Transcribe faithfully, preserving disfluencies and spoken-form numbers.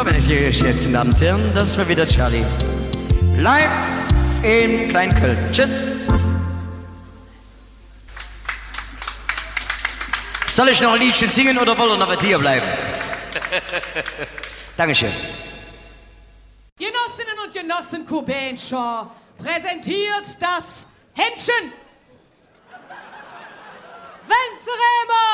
So, meine sehr geschätzten Damen und Herren, das war wieder Charlie. Live in Kleinköln. Tschüss. Soll ich noch ein Liedchen singen oder wollen wir noch bei dir bleiben? Dankeschön. Genossinnen und Genossen Kubenscher präsentiert das Händchen. Wenzerema!